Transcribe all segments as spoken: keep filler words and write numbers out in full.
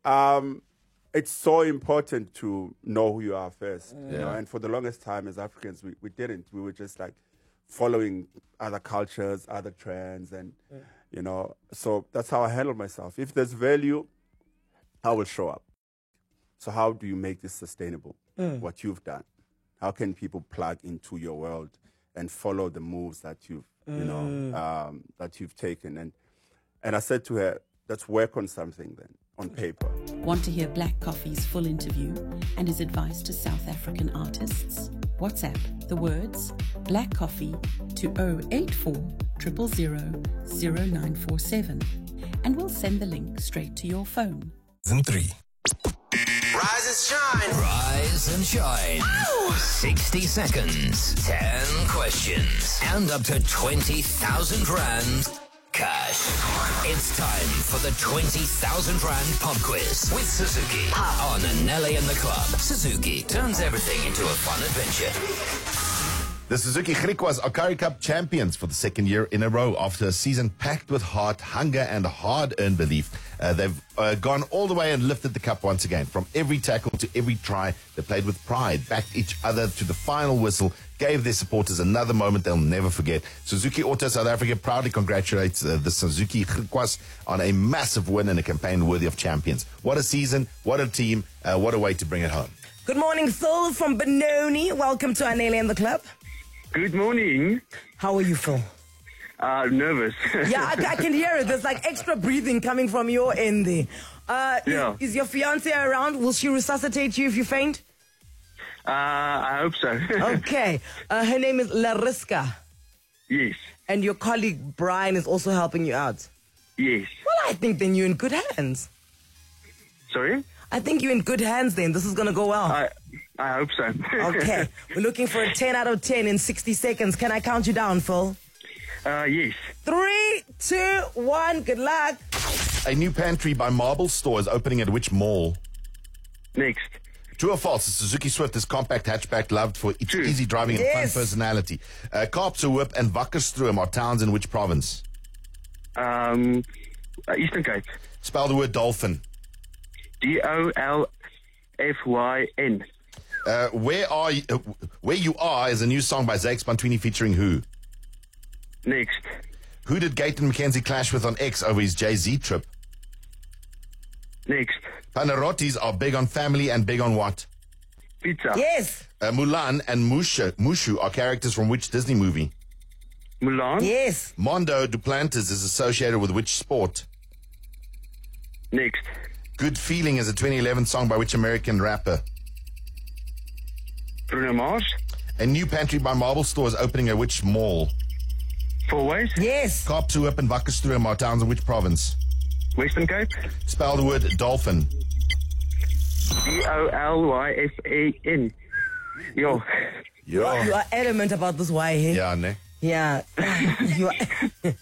Um, it's so important to know who you are first. Mm. You know, and for the longest time as Africans, we, we didn't. We were just like following other cultures, other trends, and mm. you know. So that's how I handle myself. If there's value, I will show up. So how do you make this sustainable? Mm. What you've done. How can people plug into your world and follow the moves that you've, mm. you know, um, that you've taken? And and I said to her, let's work on something then, on paper. Want to hear Black Coffee's full interview and his advice to South African artists? WhatsApp the words Black Coffee to zero eight four zero zero zero zero nine four seven and we'll send the link straight to your phone. Season three. Rise and shine. Rise and shine. Ow! sixty seconds, ten questions, and up to twenty thousand rand cash. It's time for the twenty thousand rand pop quiz with Suzuki on Anele and the Club. Suzuki turns everything into a fun adventure. The Suzuki Griquas are Currie Cup champions for the second year in a row after a season packed with heart, hunger, and hard-earned belief. Uh, they've uh, gone all the way and lifted the cup once again. From every tackle to every try, they played with pride, backed each other to the final whistle, gave their supporters another moment they'll never forget. Suzuki Auto South Africa proudly congratulates uh, the Suzuki Griquas on a massive win and a campaign worthy of champions. What a season, what a team, uh, what a way to bring it home. Good morning, Phil from Benoni. Welcome to Anele and the Club. Good morning. How are you, Phil? Uh, nervous. Yeah, I, I can hear it. There's like extra breathing coming from your end there. Uh, yeah. Is, is your fiancée around? Will she resuscitate you if you faint? Uh, I hope so. Okay. Uh, her name is Lariska. Yes. And your colleague Brian is also helping you out. Yes. Well, I think then you're in good hands. Sorry? I think you're in good hands then. This is going to go well. I I hope so. Okay. We're looking for a ten out of ten in sixty seconds. Can I count you down, Phil? Uh, yes. Three, two, one. Good luck. A new pantry by Marble Store is opening at which mall? Next. True or false? The Suzuki Swift is compact hatchback loved for its True. easy driving and Yes. fun personality. Uh, Kaapsehoop and Wakkerstroom are towns in which province? Um, uh, Eastern Cape. Spell the word dolphin. D O L F Y N. Uh, where are you, uh, Where You Are is a new song by Zakes Bantwini featuring who? Next. Who did Gaten McKenzie clash with on X over his Jay-Z trip? Next. Panarottis are big on family and big on what? Pizza. Yes. Uh, Mulan and Mushu, Mushu are characters from which Disney movie? Mulan. Yes. Mondo Duplantis is associated with which sport? Next. Good Feeling is a twenty eleven song by which American rapper? Bruno Mars. A new pantry by Marble Store is opening at which mall? Four Ways. Yes. Kaapsehoop and Wakkerstroom are towns in which province? Western Cape. Spell the word dolphin. D O L Y F A N. Yo. Yeah. You are adamant about this, why? Hey? Yeah, ne? Yeah. You are.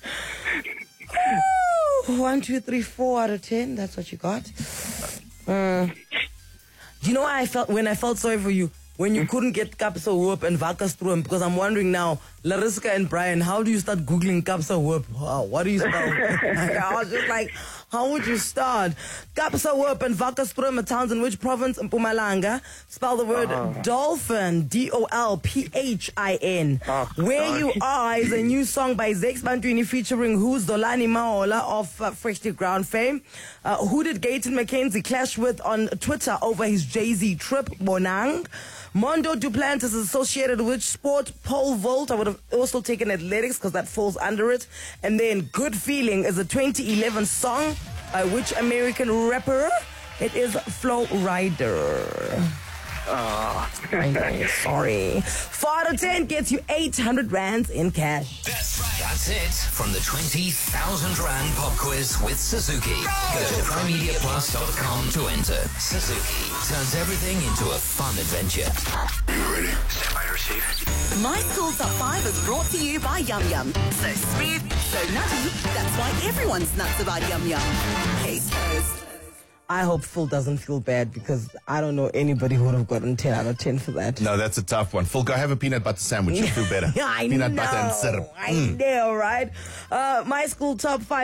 One, two, three, four out of ten. That's what you got. Uh, do you know why I felt when I felt sorry for you? When you couldn't get Kaapsehoop and Wakkerstroom, because I'm wondering now, Lariska and Brian, how do you start Googling Kaapsehoop? Wow, what do you spell? I was just like, how would you start? Kaapsehoop and Wakkerstroom are towns in which province? In Mpumalanga. Spell the word uh-huh. dolphin, D O L P H I N. Oh, Where gosh. You Are is a new song by Zakes Bantwini featuring who's Dolani Maola of uh, Freshly Ground fame. Uh, who did Gaten McKenzie clash with on Twitter over his Jay-Z trip? Bonang. Mondo Duplantis is associated with which sport? Pole vault. I would have also taken athletics because that falls under it. And then Good Feeling is a twenty eleven song by which American rapper? It is Flo Rida. Ah. I know, sorry. four out of ten gets you eight hundred rands in cash. That's right. That's it from the twenty thousand rand pop quiz with Suzuki. Go to primedia plus dot com to enter. Suzuki turns everything into a fun adventure. You ready? Stand by to receive. My School Top five is brought to you by Yum Yum. So smooth, so nutty, that's why everyone's nuts about Yum Yum. Case closed. I hope Phil doesn't feel bad because I don't know anybody who would have gotten ten out of ten for that. No, that's a tough one. Phil, go have a peanut butter sandwich. You'll feel better. I peanut know. butter and syrup. I Mm. know, right? Uh, my school top five.